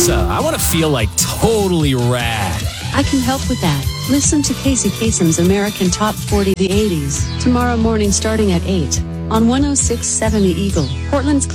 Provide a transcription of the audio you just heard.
Alexa, I want to feel like totally rad. I can help with that. Listen to Casey Kasem's American Top 40 the 80s tomorrow morning starting at 8 on 106.7 The Eagle, Portland's